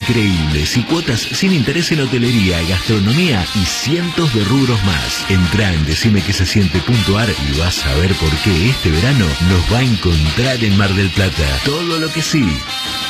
increíbles y cuotas sin interés en hotelería, gastronomía y cientos de rubros más. Entrá en decimequesesiente.ar y vas a ver por qué este verano nos va a encontrar en Mar del Plata. Todo lo que sí.